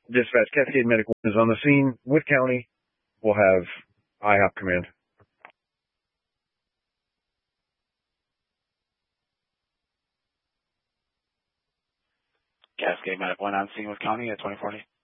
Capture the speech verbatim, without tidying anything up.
Dispatch, Cascade Medical is on the scene with county. We'll have I HOP command. Cascade Medical on scene with county at twenty forty.